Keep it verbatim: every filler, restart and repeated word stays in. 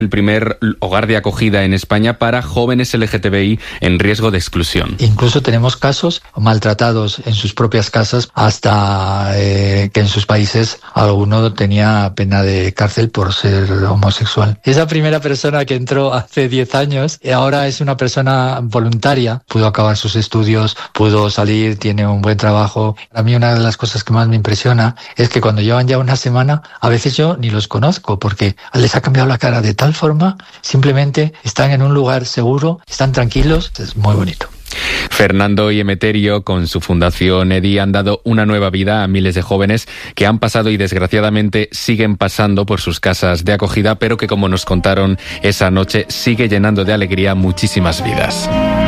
el primer hogar de acogida en España para jóvenes L G T B I en riesgo de exclusión. Incluso tenemos casos maltratados en sus propias casas, hasta eh, que en sus países alguno tenía pena de cárcel por ser homosexual. Esa primera persona que entró hace diez años y ahora es una persona voluntaria, pudo acabar sus estudios, pudo salir, tiene un buen trabajo. A mí una de las cosas que más me impresiona es que cuando llevan ya una semana, a veces yo ni los conozco porque les ha cambiado la cara de tal forma, simplemente están en un lugar seguro, están tranquilos, es muy bonito. Fernando y Emeterio, con su fundación EDI, han dado una nueva vida a miles de jóvenes que han pasado y desgraciadamente siguen pasando por sus casas de acogida, pero que, como nos contaron esa noche, sigue llenando de alegría muchísimas vidas.